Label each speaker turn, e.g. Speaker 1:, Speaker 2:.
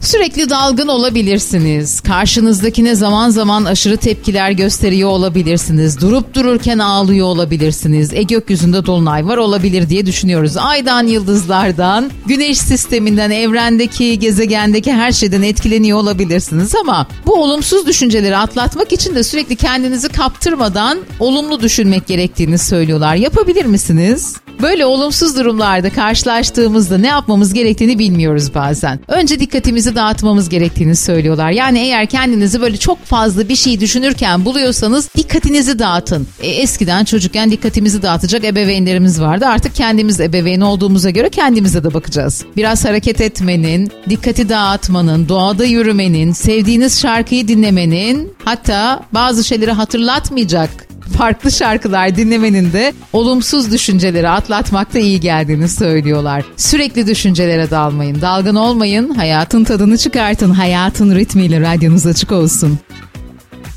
Speaker 1: Sürekli dalgın olabilirsiniz. Karşınızdakine zaman zaman aşırı tepkiler gösteriyor olabilirsiniz. Durup dururken ağlıyor olabilirsiniz. Gökyüzünde dolunay var olabilir diye düşünüyoruz. Aydan, yıldızlardan, güneş sisteminden, evrendeki, gezegendeki her şeyden etkileniyor olabilirsiniz. Ama bu olumsuz düşünceleri atlatmak için de sürekli kendinizi kaptırmadan olumlu düşünmek gerektiğini söylüyorlar. Yapabilir misiniz? Böyle olumsuz durumlarda karşılaştığımızda ne yapmamız gerektiğini bilmiyoruz bazen. Önce dikkatimizi dağıtmamız gerektiğini söylüyorlar. Yani eğer kendinizi böyle çok fazla bir şey düşünürken buluyorsanız dikkatinizi dağıtın. Eskiden çocukken dikkatimizi dağıtacak ebeveynlerimiz vardı. Artık kendimiz ebeveyn olduğumuza göre kendimize de bakacağız. Biraz hareket etmenin, dikkati dağıtmanın, doğada yürümenin, sevdiğiniz şarkıyı dinlemenin, hatta bazı şeyleri hatırlatmayacak farklı şarkılar dinlemenin de olumsuz düşünceleri atlatmakta iyi geldiğini söylüyorlar. Sürekli düşüncelere dalmayın, dalgın olmayın, hayatın tadını çıkartın, hayatın ritmiyle radyonuz açık olsun.